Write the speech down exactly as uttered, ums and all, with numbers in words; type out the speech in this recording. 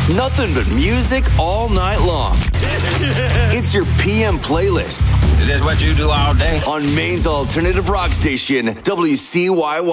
Nothing but music all night long. It's your P M playlist. Is this what you do all day? On Maine's alternative rock station, W C Y Y.